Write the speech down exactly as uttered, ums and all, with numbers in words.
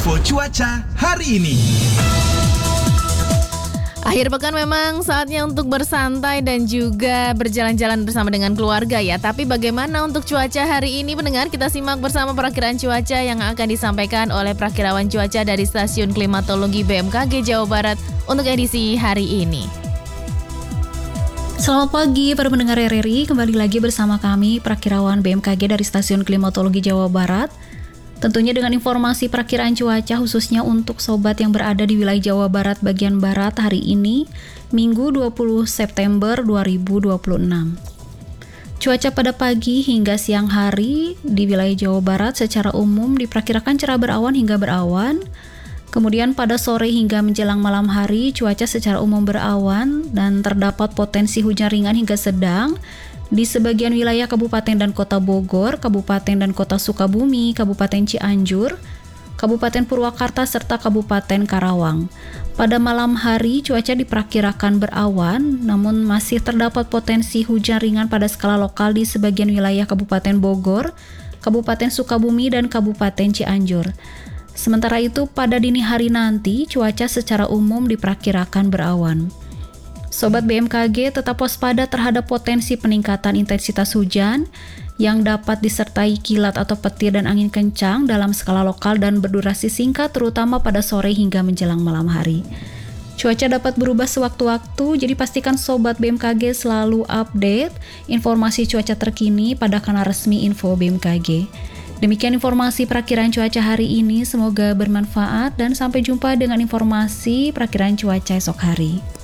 info cuaca hari ini. Akhir pekan memang saatnya untuk bersantai dan juga berjalan-jalan bersama dengan keluarga ya. Tapi bagaimana untuk cuaca hari ini pendengar? Kita simak bersama perakiraan cuaca yang akan disampaikan oleh prakirawan cuaca dari Stasiun Klimatologi B M K G Jawa Barat untuk edisi hari ini. Selamat pagi para pendengar R R I, kembali lagi bersama kami Prakirawan B M K G dari Stasiun Klimatologi Jawa Barat. Tentunya dengan informasi perakiraan cuaca khususnya untuk sobat yang berada di wilayah Jawa Barat bagian barat hari ini, Minggu dua puluh September dua ribu dua puluh enam. Cuaca pada pagi hingga siang hari di wilayah Jawa Barat secara umum diperkirakan cerah berawan hingga berawan. Kemudian pada sore hingga menjelang malam hari cuaca secara umum berawan dan terdapat potensi hujan ringan hingga sedang di sebagian wilayah Kabupaten dan Kota Bogor, Kabupaten dan Kota Sukabumi, Kabupaten Cianjur, Kabupaten Purwakarta, serta Kabupaten Karawang. Pada malam hari cuaca diperkirakan berawan, namun masih terdapat potensi hujan ringan pada skala lokal di sebagian wilayah Kabupaten Bogor, Kabupaten Sukabumi, dan Kabupaten Cianjur. Sementara itu, pada dini hari nanti, cuaca secara umum diperkirakan berawan. Sobat B M K G tetap waspada terhadap potensi peningkatan intensitas hujan yang dapat disertai kilat atau petir dan angin kencang dalam skala lokal dan berdurasi singkat terutama pada sore hingga menjelang malam hari. Cuaca dapat berubah sewaktu-waktu, jadi pastikan Sobat B M K G selalu update informasi cuaca terkini pada kanal resmi Info B M K G. Demikian informasi perakiraan cuaca hari ini, semoga bermanfaat dan sampai jumpa dengan informasi perakiraan cuaca esok hari.